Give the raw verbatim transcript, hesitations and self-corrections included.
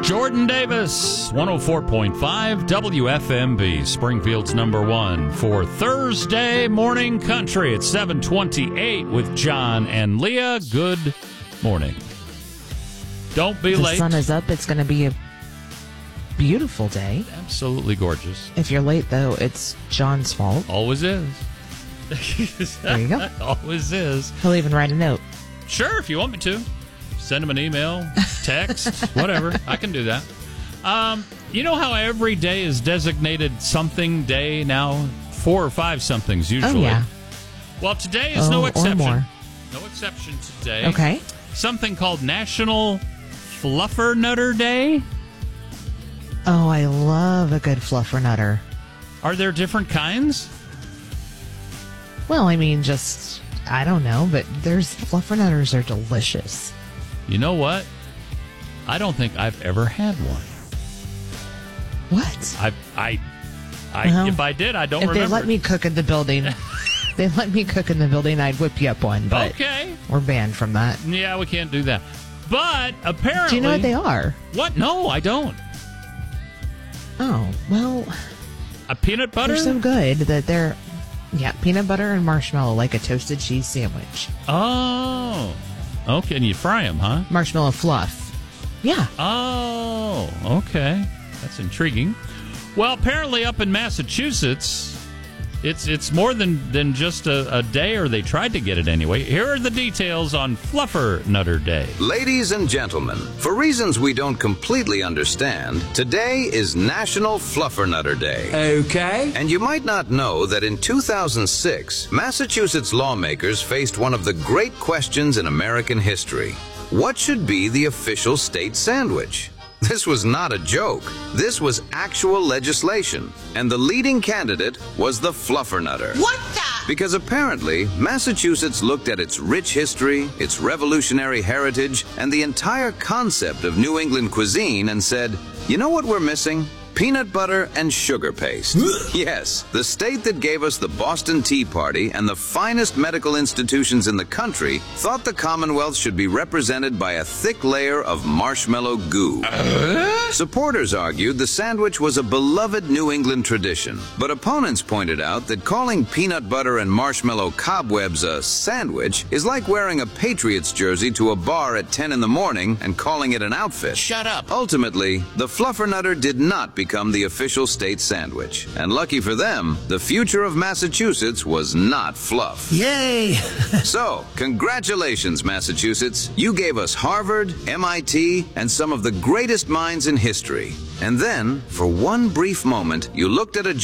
Jordan Davis, one oh four point five W F M B, Springfield's number one for Thursday morning country. It's seven twenty-eight with John and Leah. Good morning. Don't be the late. The sun is up. It's going to be a beautiful day. Absolutely gorgeous. If you're late, though, it's John's fault. Always is. There you go. Always is. He'll even write a note. Sure, if you want me to. Send him an email, text, whatever. I can do that. Um, you know how every day is designated something day now? Four or five somethings usually. Oh, yeah. Well, today is oh, no exception. Or more. No exception today. Okay. Something called National Fluffernutter Day. Oh, I love a good fluffernutter. Are there different kinds? Well, I mean, just, I don't know, but there's fluffernutters are delicious. You know what? I don't think I've ever had one. What? I, I, I. Well, if I did, I don't if remember. If they let me cook in the building, they let me cook in the building, I'd whip you up one. But okay. We're banned from that. Yeah, we can't do that. But apparently, do you know what they are? What? No, I don't. Oh well, a peanut butter. They're so good that they're yeah, peanut butter and marshmallow, like a toasted cheese sandwich. Oh. Okay, and you fry them, huh? Marshmallow fluff. Yeah. Oh, okay. That's intriguing. Well, apparently up in Massachusetts, it's it's more than, than just a, a day, or they tried to get it anyway. Here are the details on Fluffernutter Day. Ladies and gentlemen, for reasons we don't completely understand, today is National Fluffernutter Day. Okay. And you might not know that in two thousand six, Massachusetts lawmakers faced one of the great questions in American history. What should be the official state sandwich? This was not a joke. This was actual legislation. And the leading candidate was the Fluffernutter. What the? Because apparently, Massachusetts looked at its rich history, its revolutionary heritage, and the entire concept of New England cuisine and said, you know what we're missing? Peanut butter and sugar paste. Yes, the state that gave us the Boston Tea Party and the finest medical institutions in the country thought the Commonwealth should be represented by a thick layer of marshmallow goo. Uh? Supporters argued the sandwich was a beloved New England tradition, but opponents pointed out that calling peanut butter and marshmallow cobwebs a sandwich is like wearing a Patriots jersey to a bar at ten in the morning and calling it an outfit. Shut up. Ultimately, the Fluffernutter did not become become the official state sandwich. And lucky for them, the future of Massachusetts was not fluff. Yay! So, congratulations, Massachusetts. You gave us Harvard, M I T, and some of the greatest minds in history. And then, for one brief moment, you looked at a